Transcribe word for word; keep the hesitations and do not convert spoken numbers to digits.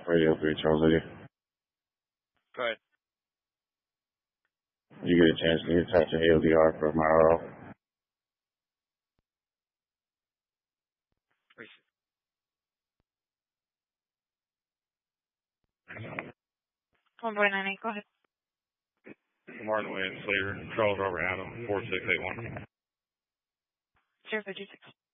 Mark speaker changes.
Speaker 1: Radio three, Charles Lady.
Speaker 2: Go ahead.
Speaker 1: You get a chance to attach an A L D R for my R O.
Speaker 3: one four nine eight, go ahead.
Speaker 4: Martin Wayne Slater, Charles Robert Adam, four six eight one.
Speaker 3: zero five two six.